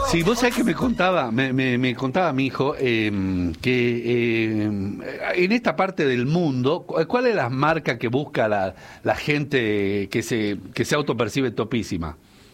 Sí, vos sabés que me contaba mi hijo que en esta parte del mundo, ¿cuál es la marca que busca la gente que se autopercibe topísima?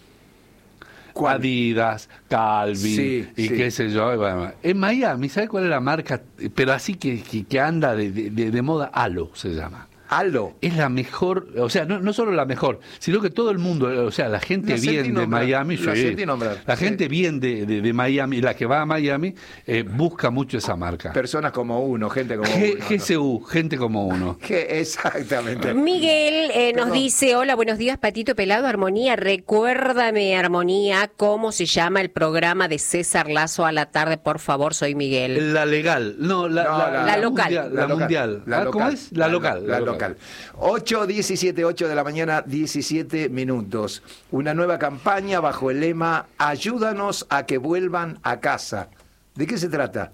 ¿Cuál? Adidas, Calvin, Sí, y sí. qué sé yo. Y bueno, en Miami, ¿sabes cuál es la marca? Pero así que anda de moda, Alo se llama. Alo. Es la mejor, o sea, no solo la mejor, sino que todo el mundo, o sea, la gente La sentí bien de nombrar, Miami, la sí, sentí nombrar, la sí. gente bien de Miami, la que va a Miami, busca mucho esa marca. Personas como uno, gente como uno. ¿no? GSU, gente como uno. Exactamente. Miguel nos Perdón. dice, hola, buenos días, Patito Pelado, Armonía, recuérdame, Armonía, cómo se llama el programa de César Lazo a la tarde, por favor, soy Miguel. La legal, no, la local. mundial, la mundial. ¿Cómo es? La local. La local. 8:17, 8 de la mañana, 17 minutos. Una nueva campaña bajo el lema Ayúdanos a que vuelvan a casa. ¿De qué se trata?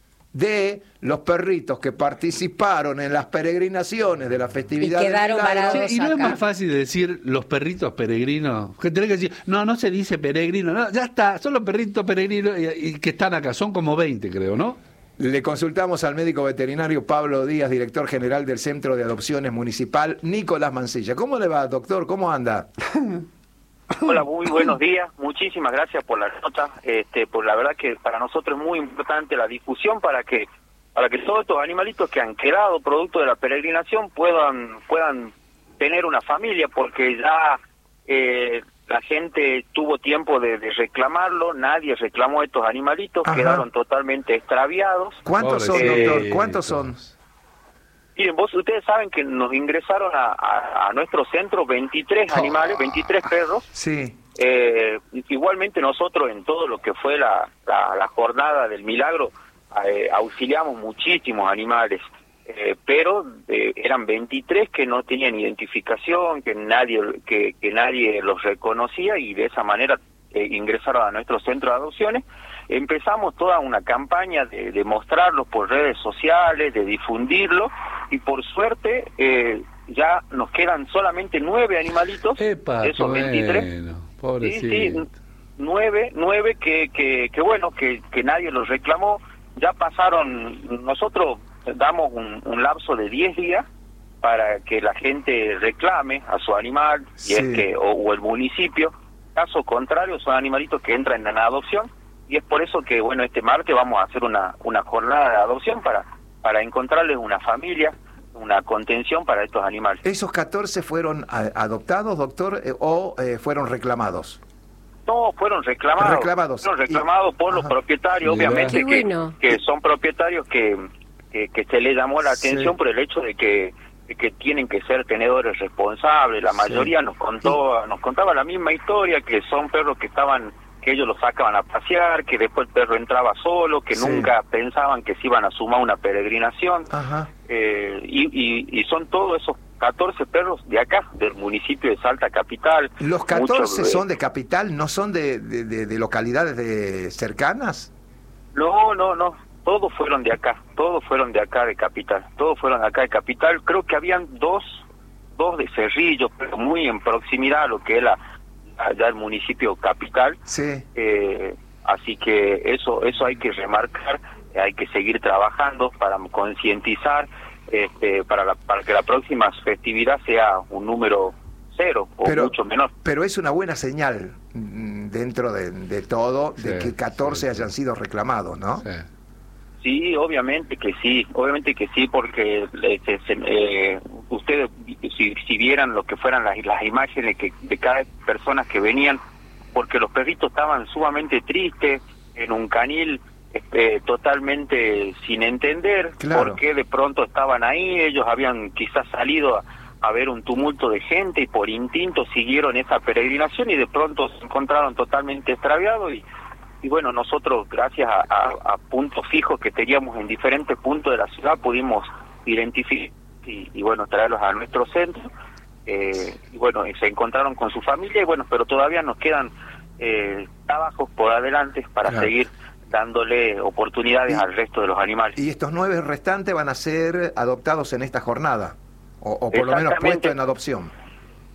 De los perritos que participaron en las peregrinaciones de la festividad Y quedaron del Milagro. varados. Che, y no es acá. más fácil decir los perritos peregrinos, que tenés que decir, no se dice peregrino, no, ya está, son los perritos peregrinos y que están acá, son como 20 creo, ¿no? Le consultamos al médico veterinario Pablo Díaz, director general del Centro de Adopciones Municipal, Nicolás Mancilla. ¿Cómo le va, doctor? ¿Cómo anda? Hola, muy buenos días. Muchísimas gracias por la nota. Por la verdad que para nosotros es muy importante la difusión para que todos estos animalitos que han quedado producto de la peregrinación puedan tener una familia, porque ya la gente tuvo tiempo de reclamarlo, nadie reclamó a estos animalitos, Ajá. quedaron totalmente extraviados. ¿Cuántos son, Pobrecitos. doctor? ¿Cuántos son? Miren, ustedes saben que nos ingresaron a nuestro centro 23 animales, 23 perros. Sí. Igualmente nosotros en todo lo que fue la jornada del milagro auxiliamos muchísimos animales, pero eran 23 que no tenían identificación, que nadie los reconocía, y de esa manera ingresaron a nuestro centro de adopciones. Empezamos toda una campaña de mostrarlos por redes sociales, de difundirlo, y por suerte ya nos quedan solamente 9 animalitos, Epa, de esos 23. bueno, pobrecito. Sí, 9 que bueno, que nadie los reclamó. Ya pasaron, nosotros damos un lapso de 10 días para que la gente reclame a su animal, Sí. y es que o el municipio. Caso contrario, son animalitos que entran en la adopción, y es por eso que, bueno, este martes vamos a hacer una jornada de adopción para encontrarles una familia, una contención para estos animales. ¿Esos 14 fueron adoptados, doctor, o fueron reclamados? No, fueron reclamados. Reclamados. Fueron reclamados por los Ajá. propietarios, Mirá. obviamente, Qué bueno. que son propietarios que se les llamó la atención Sí. por el hecho de que tienen que ser tenedores responsables. La mayoría nos contaba la misma historia, que son perros que ellos los sacaban a pasear, que después el perro entraba solo, que Sí. nunca pensaban que se iban a sumar una peregrinación. Ajá. Y son todos esos 14 perros de acá, del municipio de Salta Capital. ¿Los 14 Muchos, son de capital, no son de localidades cercanas? No, todos fueron de acá de Capital, todos fueron de acá de Capital. Creo que habían dos de Cerrillo, pero muy en proximidad a lo que es allá el municipio Capital. Sí. Así que eso hay que remarcar, hay que seguir trabajando para concientizar, para que la próxima festividad sea un número 0 o mucho menor. Pero es una buena señal dentro de todo, de Sí, que 14 sí. hayan sido reclamados, ¿no? Sí. Sí, obviamente que sí, porque ustedes si vieran lo que fueran las imágenes de cada persona que venían, porque los perritos estaban sumamente tristes, en un canil totalmente sin entender Claro. por qué de pronto estaban ahí. Ellos habían quizás salido a ver un tumulto de gente y por instinto siguieron esa peregrinación, y de pronto se encontraron totalmente extraviados, y bueno, nosotros gracias a puntos fijos que teníamos en diferentes puntos de la ciudad pudimos identificar y bueno, traerlos a nuestro centro, y bueno, se encontraron con su familia, y bueno, pero todavía nos quedan trabajos por adelante para Claro. seguir dándole oportunidades al resto de los animales. Y estos 9 restantes van a ser adoptados en esta jornada, o por lo menos Exactamente. puestos en adopción.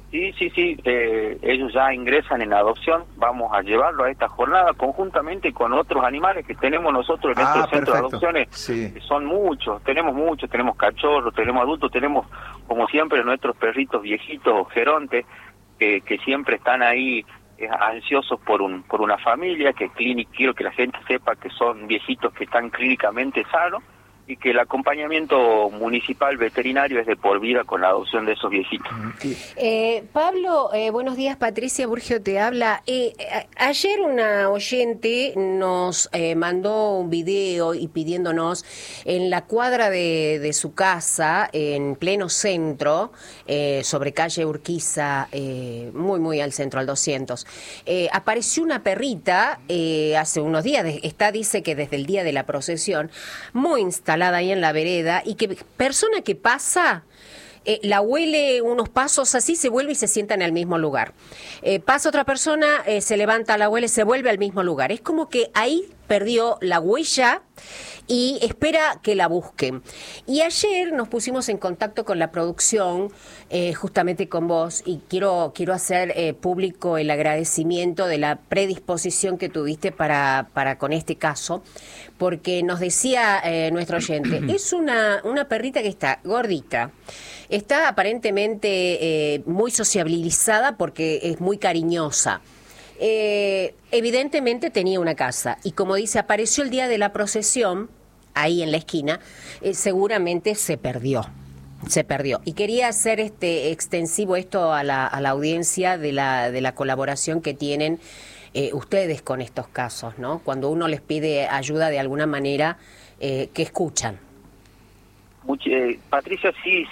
Sí, sí, sí, ellos ya ingresan en adopción, vamos a llevarlo a esta jornada conjuntamente con otros animales que tenemos nosotros en nuestro centro de adopciones, sí. que son muchos, tenemos cachorros, tenemos adultos, tenemos como siempre nuestros perritos viejitos, gerontes, que siempre están ahí ansiosos por una familia, quiero que la gente sepa que son viejitos que están clínicamente sanos, y que el acompañamiento municipal veterinario es de por vida con la adopción de esos viejitos. Pablo, buenos días, Patricia Burgio te habla. Ayer una oyente nos mandó un video y pidiéndonos en la cuadra de su casa, en pleno centro, sobre calle Urquiza, muy al centro, al 200, apareció una perrita hace unos días, dice que desde el día de la procesión, muy instalada ahí en la vereda, y que persona que pasa la huele unos pasos así, se vuelve y se sienta en el mismo lugar. Pasa otra persona, se levanta, la huele, se vuelve al mismo lugar. Es como que ahí perdió la huella y espera que la busquen. Y ayer nos pusimos en contacto con la producción, justamente con vos, y quiero hacer público el agradecimiento de la predisposición que tuviste para con este caso, porque nos decía nuestro oyente, es una perrita que está gordita, está aparentemente muy sociabilizada porque es muy cariñosa. Evidentemente tenía una casa y, como dice, apareció el día de la procesión ahí en la esquina, seguramente se perdió. Y quería hacer extensivo esto a la audiencia de la colaboración que tienen ustedes con estos casos, ¿no? Cuando uno les pide ayuda de alguna manera, que escuchan. Patricia,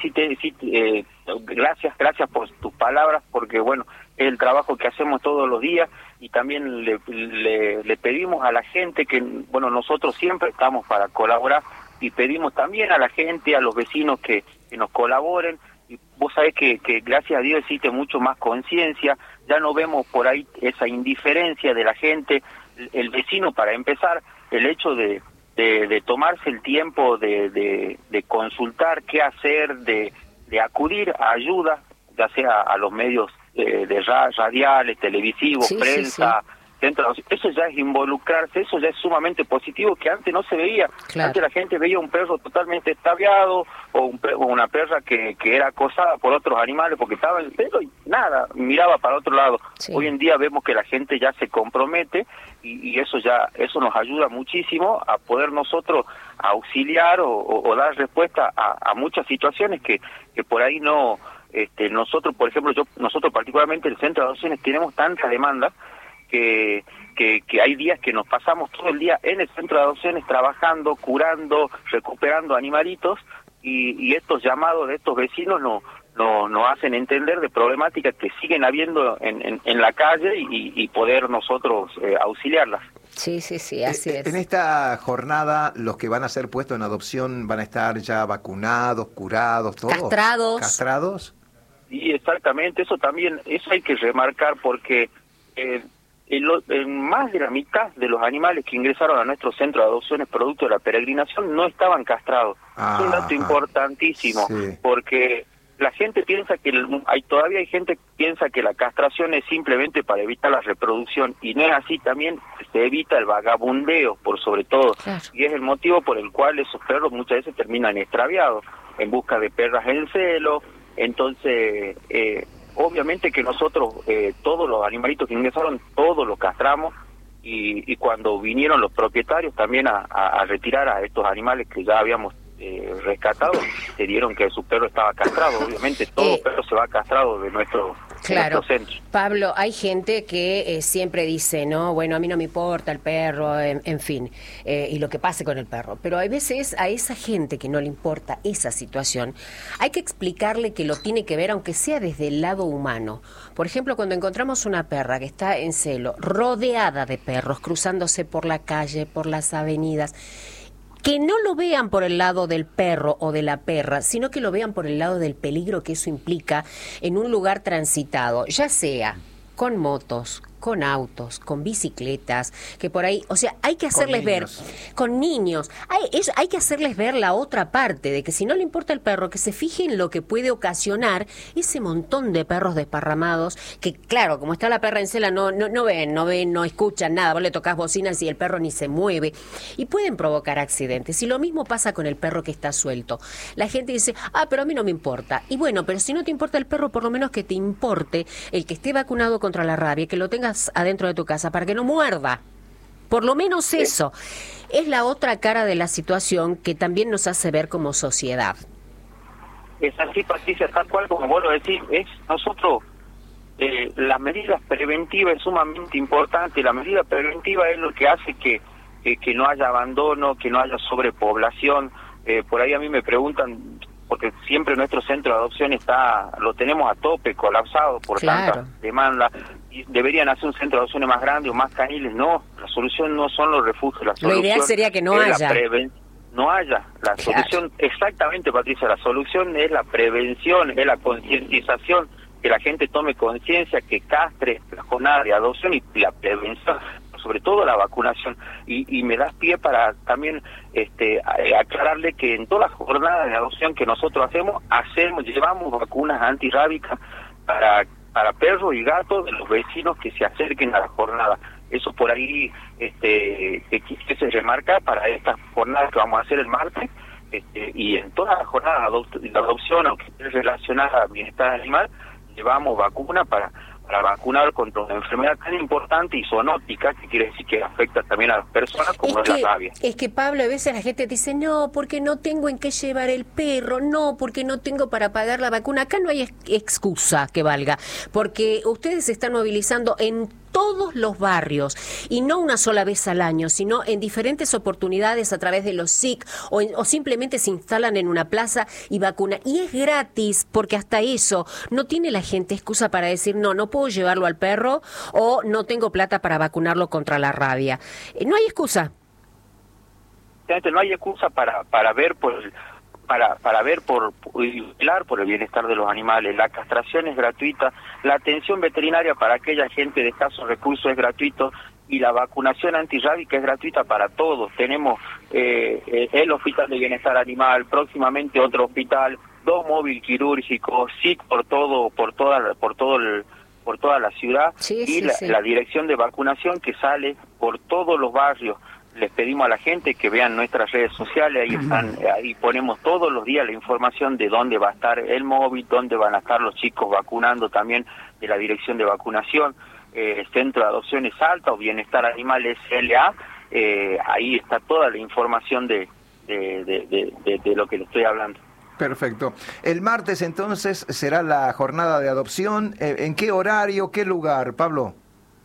gracias por tus palabras, porque bueno, es el trabajo que hacemos todos los días, y también le pedimos a la gente que, bueno, nosotros siempre estamos para colaborar, y pedimos también a la gente, a los vecinos que nos colaboren, y vos sabés que gracias a Dios existe mucho más conciencia, ya no vemos por ahí esa indiferencia de la gente, el vecino, para empezar, el hecho de tomarse el tiempo de consultar qué hacer, de acudir a ayuda, ya sea a los medios radiales, televisivos, prensa, centros, eso ya es involucrarse, eso ya es sumamente positivo, que antes no se veía. Claro. Antes la gente veía un perro totalmente extraviado, o una perra que era acosada por otros animales porque estaba en el pelo y nada, miraba para otro lado. Sí. Hoy en día vemos que la gente ya se compromete, y eso nos ayuda muchísimo a poder nosotros auxiliar o dar respuesta a muchas situaciones que por ahí no, nosotros, por ejemplo, nosotros particularmente el centro de adopciones tenemos tanta demanda que hay días que nos pasamos todo el día en el centro de adopciones trabajando, curando, recuperando animalitos, y estos llamados de estos vecinos nos hacen entender de problemáticas que siguen habiendo en la calle, y poder nosotros auxiliarlas. Sí, así es. En esta jornada, los que van a ser puestos en adopción van a estar ya vacunados, curados, todos. ¿Castrados? Sí, exactamente, eso hay que remarcar, porque en más de la mitad de los animales que ingresaron a nuestro centro de adopciones producto de la peregrinación no estaban castrados. Es un dato importantísimo, porque la gente piensa todavía hay gente que piensa que la castración es simplemente para evitar la reproducción, y no es así. También se evita el vagabundeo, por sobre todo, claro. Y es el motivo por el cual esos perros muchas veces terminan extraviados, en busca de perras en celo. Entonces, obviamente que nosotros, todos los animalitos que ingresaron, todos los castramos, y cuando vinieron los propietarios también a retirar a estos animales que ya habíamos rescatado, se dieron que su perro estaba castrado. Obviamente todo perro se va castrado de nuestro centro. Pablo, hay gente que siempre dice, no, bueno, a mí no me importa el perro, en fin, y lo que pase con el perro, pero hay veces a esa gente que no le importa esa situación, hay que explicarle que lo tiene que ver, aunque sea desde el lado humano. Por ejemplo, cuando encontramos una perra que está en celo, rodeada de perros, cruzándose por la calle, por las avenidas, que no lo vean por el lado del perro o de la perra, sino que lo vean por el lado del peligro que eso implica en un lugar transitado, ya sea con motos, con autos, con bicicletas, que por ahí, o sea, hay que hacerles ver, con niños, hay que hacerles ver la otra parte, de que si no le importa el perro, que se fije en lo que puede ocasionar ese montón de perros desparramados, que claro, como está la perra en cela, no ven, no escuchan nada, vos le tocás bocinas y el perro ni se mueve, y pueden provocar accidentes. Y lo mismo pasa con el perro que está suelto. La gente dice, pero a mí no me importa. Y bueno, pero si no te importa el perro, por lo menos que te importe el que esté vacunado contra la rabia, que lo tengas adentro de tu casa para que no muerda. Por lo menos eso. Es la otra cara de la situación que también nos hace ver como sociedad. Es así, Patricia, tal cual como vos lo decís, es nosotros, las medidas preventivas es sumamente importante. La medida preventiva es lo que hace que no haya abandono, que no haya sobrepoblación. Por ahí a mí me preguntan, porque siempre nuestro centro de adopción lo tenemos a tope, colapsado por tanta demanda, y deberían hacer un centro de adopciones más grande o más caniles. No, la solución no son los refugios, la solución lo ideal sería que no haya. No haya. La solución, exactamente, Patricia, la solución es la prevención, es la concientización, que la gente tome conciencia, que castre la jornada de adopción y la prevención, sobre todo la vacunación. Y me das pie para también aclararle que en todas las jornadas de adopción que nosotros llevamos vacunas antirrábicas para perros y gatos de los vecinos que se acerquen a la jornada. Eso por ahí que quise remarcar para estas jornadas que vamos a hacer el martes, y en todas las jornadas de adopción, aunque esté relacionada al bienestar animal, llevamos vacuna para vacunar contra una enfermedad tan importante y zoonótica, que quiere decir que afecta también a las personas, como es la rabia. Es que, Pablo, a veces la gente dice, no, porque no tengo en qué llevar el perro, no, porque no tengo para pagar la vacuna. Acá no hay excusa que valga, porque ustedes se están movilizando en todos los barrios, y no una sola vez al año, sino en diferentes oportunidades a través de los SIC, o simplemente se instalan en una plaza y vacunan. Y es gratis, porque hasta eso no tiene la gente excusa para decir, no puedo llevarlo al perro, o no tengo plata para vacunarlo contra la rabia. No hay excusa. No hay excusa para ver velar por el bienestar de los animales. La castración es gratuita, la atención veterinaria para aquella gente de escasos recursos es gratuito, y la vacunación antirrábica es gratuita para todos. Tenemos el Hospital de Bienestar Animal, próximamente otro hospital, 2 móviles quirúrgicos, SIC por toda la ciudad, la dirección de vacunación que sale por todos los barrios. Les pedimos a la gente que vean nuestras redes sociales, ahí ponemos todos los días la información de dónde va a estar el móvil, dónde van a estar los chicos vacunando también, de la dirección de vacunación, Centro de Adopciones Alta o Bienestar Animal SLA, ahí está toda la información de lo que le estoy hablando. Perfecto. El martes entonces será la jornada de adopción. ¿En qué horario, qué lugar, Pablo?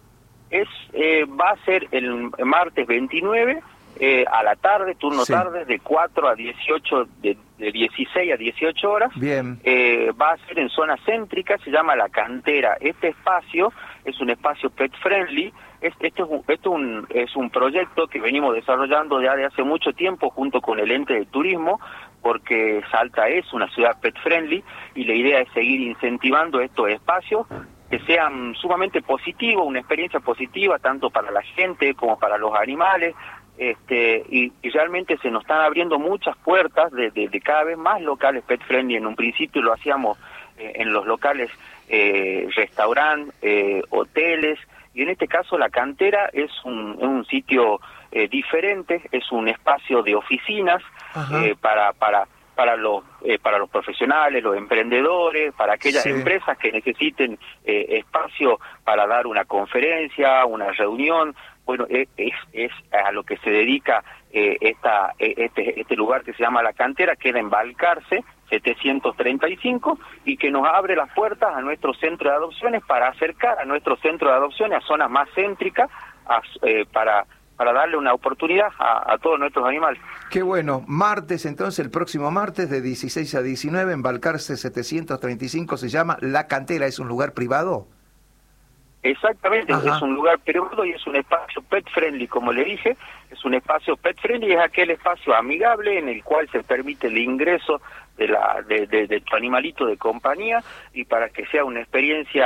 Va a ser el martes 29 a la tarde, turno tarde, de 4 a 18, de 16 a 18 horas. Bien. Va a ser en zona céntrica, se llama La Cantera. Este espacio es un espacio pet friendly. Este es un proyecto que venimos desarrollando ya de hace mucho tiempo junto con el ente de turismo, porque Salta es una ciudad pet friendly y la idea es seguir incentivando estos espacios que sean sumamente positivos, una experiencia positiva tanto para la gente como para los animales, y realmente se nos están abriendo muchas puertas de cada vez más locales pet friendly. En un principio lo hacíamos en los locales restaurantes, hoteles, y en este caso La Cantera es un sitio diferente, es un espacio de oficinas para los profesionales, los emprendedores, para aquellas empresas que necesiten espacio para dar una conferencia, una reunión. Bueno, es a lo que se dedica este lugar que se llama La Cantera, queda en Balcarce 735, y que nos abre las puertas a nuestro centro de adopciones para acercar a nuestro centro de adopciones a zonas más céntricas, para darle una oportunidad a todos nuestros animales. Qué bueno. Martes, entonces, el próximo martes, de 16 a 19, en Balcarce 735, se llama La Cantera. ¿Es un lugar privado? Exactamente, es un lugar privado y es un espacio pet friendly, como le dije. Es un espacio pet friendly, es aquel espacio amigable en el cual se permite el ingreso de tu animalito de compañía, y para que sea una experiencia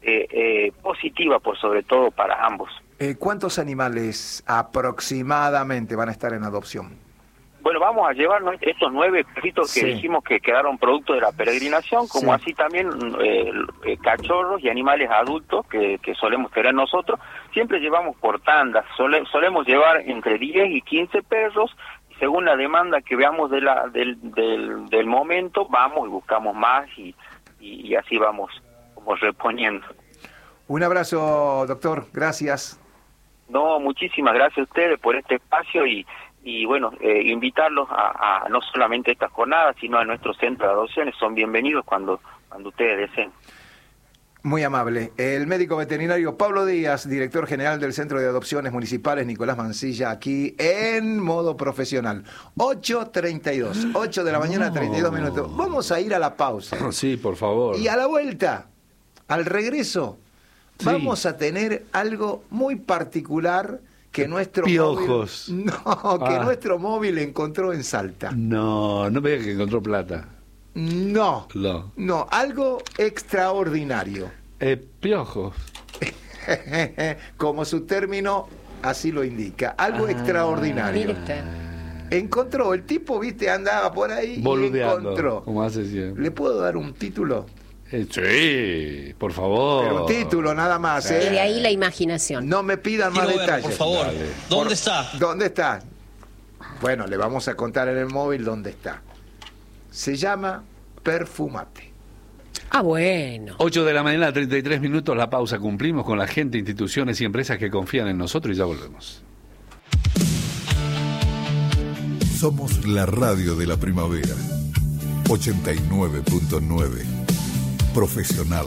positiva por sobre todo para ambos. ¿Cuántos animales aproximadamente van a estar en adopción? Bueno, vamos a llevarnos estos 9 perritos que dijimos que quedaron producto de la peregrinación, como así también cachorros y animales adultos que solemos tener nosotros. Siempre llevamos por tandas, solemos llevar entre 10 y 15 perros, y según la demanda que veamos del momento, vamos y buscamos más y así vamos como reponiendo. Un abrazo, doctor, gracias. No, muchísimas gracias a ustedes por este espacio y bueno, invitarlos a no solamente estas jornadas, sino a nuestro centro de adopciones. Son bienvenidos cuando ustedes deseen. Muy amable. El médico veterinario Pablo Díaz, director general del Centro de Adopciones Municipales Nicolás Mansilla, aquí en modo profesional. 8:32, 8 de la mañana, 32 minutos. Vamos a ir a la pausa. Sí, por favor. Y a la vuelta, al regreso, vamos a tener algo muy particular que nuestro piojos. Nuestro móvil encontró en Salta. No me digas que encontró plata. No, algo extraordinario. Piojos. Como su término así lo indica, algo extraordinario. Encontró, el tipo, viste, andaba por ahí boludeando, y encontró. Como hace siempre. ¿Le puedo dar un título? Sí, por favor. Pero un título nada más, Y de ahí la imaginación. No me pidan más detalles. Por favor, Dale. ¿Dónde está? ¿Dónde está? Bueno, le vamos a contar en el móvil dónde está. Se llama Perfumate. Bueno. 8 de la mañana, 33 minutos, la pausa. Cumplimos con la gente, instituciones y empresas que confían en nosotros y ya volvemos. Somos la radio de la primavera. 89.9. Profesional.